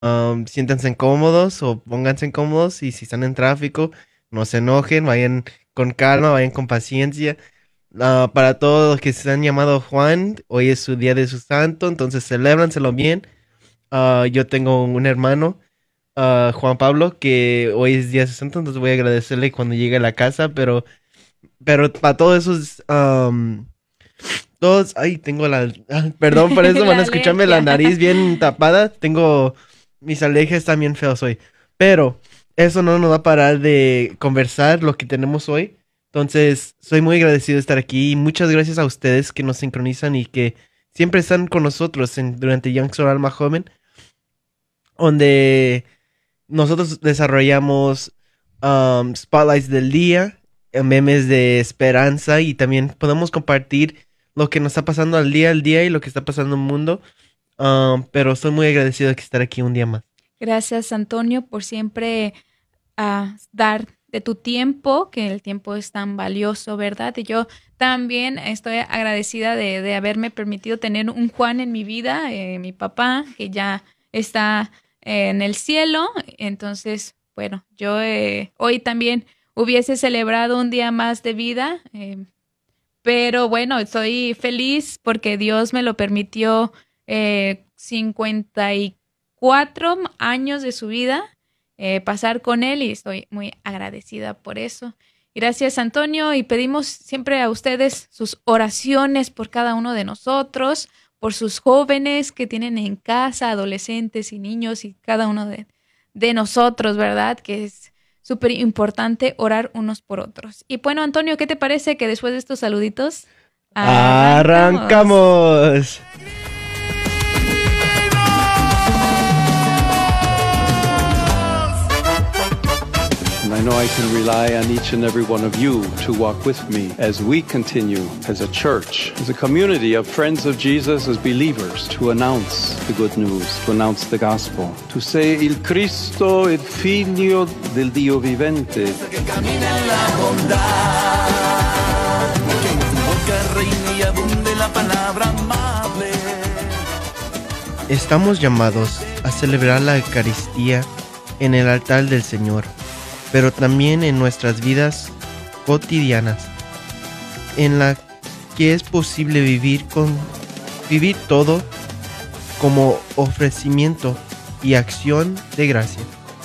Siéntanse cómodos o pónganse cómodos y si están en tráfico, no se enojen, vayan con calma, vayan con paciencia. Para todos los que se han llamado Juan, hoy es su día de su santo, entonces celébranselo bien. Yo tengo un hermano, Juan Pablo, que hoy es día de su santo, entonces voy a agradecerle cuando llegue a la casa, pero para todos esos, todos, ay, tengo perdón por eso, van La a escucharme la alergia. nariz bien tapada, tengo, mis alergias también feos hoy, pero eso no nos va a parar de conversar lo que tenemos hoy. Entonces, soy muy agradecido de estar aquí y muchas gracias a ustedes que nos sincronizan y que siempre están con nosotros durante Youngster Alma Joven, donde nosotros desarrollamos spotlights del día, memes de esperanza y también podemos compartir lo que nos está pasando al día y lo que está pasando en el mundo. Pero estoy muy agradecido de que estar aquí un día más. Gracias, Antonio, por siempre dar de tu tiempo, que el tiempo es tan valioso, ¿verdad? Y yo también estoy agradecida de haberme permitido tener un Juan en mi vida, mi papá, que ya está en el cielo. Entonces, bueno, yo hoy también hubiese celebrado un día más de vida, pero bueno, estoy feliz porque Dios me lo permitió 54 años de su vida pasar con él y estoy muy agradecida por eso. Gracias, Antonio, y pedimos siempre a ustedes sus oraciones por cada uno de nosotros, por sus jóvenes que tienen en casa, adolescentes y niños y cada uno de nosotros, ¿verdad? Que es súper importante orar unos por otros. Y bueno, Antonio, ¿qué te parece que después de estos saluditos arrancamos? ¡Arrancamos! And I know I can rely on each and every one of you to walk with me as we continue as a church, as a community of friends of Jesus, as believers, to announce the good news, to announce the gospel, to say il Cristo, il figlio del Dio vivente. Que camina en la bondad, que en tu boca reine y abunde la palabra amable. Estamos llamados a celebrar la Eucaristía en el altar del Señor, pero también en nuestras vidas cotidianas, en la que es posible vivir todo como ofrecimiento y acción de gracia.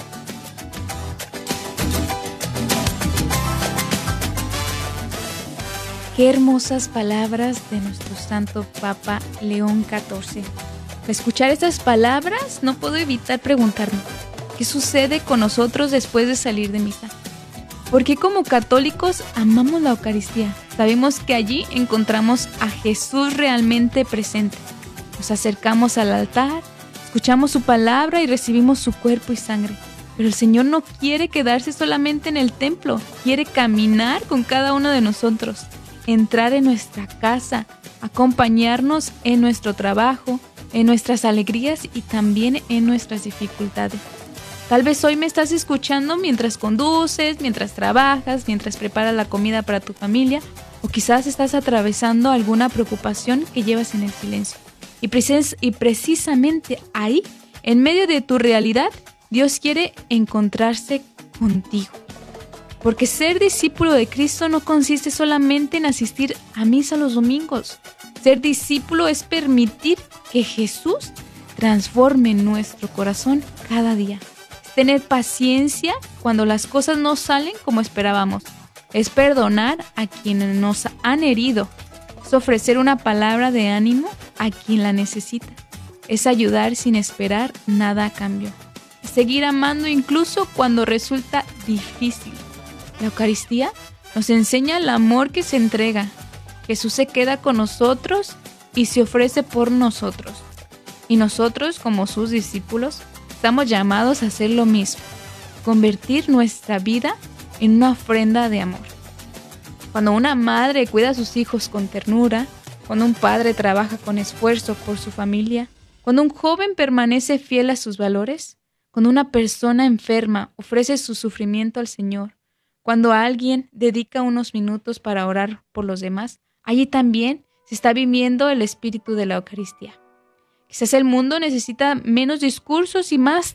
Qué hermosas palabras de nuestro Santo Papa León XIV. Al escuchar estas palabras, no puedo evitar preguntarme, ¿qué sucede con nosotros después de salir de misa? ¿Por qué como católicos amamos la Eucaristía? Sabemos que allí encontramos a Jesús realmente presente. Nos acercamos al altar, escuchamos su palabra y recibimos su cuerpo y sangre. Pero el Señor no quiere quedarse solamente en el templo, quiere caminar con cada uno de nosotros, entrar en nuestra casa, acompañarnos en nuestro trabajo, en nuestras alegrías y también en nuestras dificultades. Tal vez hoy me estás escuchando mientras conduces, mientras trabajas, mientras preparas la comida para tu familia, o quizás estás atravesando alguna preocupación que llevas en el silencio. Y precisamente ahí, en medio de tu realidad, Dios quiere encontrarse contigo. Porque ser discípulo de Cristo no consiste solamente en asistir a misa los domingos. Ser discípulo es permitir que Jesús transforme nuestro corazón cada día. Es tener paciencia cuando las cosas no salen como esperábamos. Es perdonar a quienes nos han herido. Es ofrecer una palabra de ánimo a quien la necesita. Es ayudar sin esperar nada a cambio. Es seguir amando incluso cuando resulta difícil. La Eucaristía nos enseña el amor que se entrega. Jesús se queda con nosotros y se ofrece por nosotros. Y nosotros, como sus discípulos, estamos llamados a hacer lo mismo. Convertir nuestra vida en una ofrenda de amor. Cuando una madre cuida a sus hijos con ternura, cuando un padre trabaja con esfuerzo por su familia, cuando un joven permanece fiel a sus valores, cuando una persona enferma ofrece su sufrimiento al Señor, cuando alguien dedica unos minutos para orar por los demás, allí también se está viviendo el espíritu de la Eucaristía. Quizás el mundo necesita menos discursos y más